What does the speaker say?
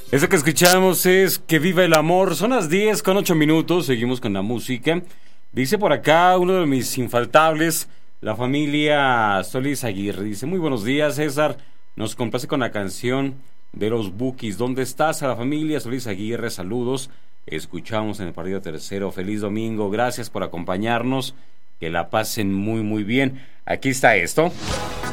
Eso que escuchamos es Que Viva el Amor. Son las 10:08. Seguimos con la música. Dice por acá uno de mis infaltables, la familia Solís Aguirre. Dice: muy buenos días, César. Nos complace con la canción de los Bukis. ¿Dónde estás? A la familia Solís Aguirre, saludos. Escuchamos en el partido tercero. Feliz domingo. Gracias por acompañarnos. Que la pasen muy, muy bien. Aquí está esto.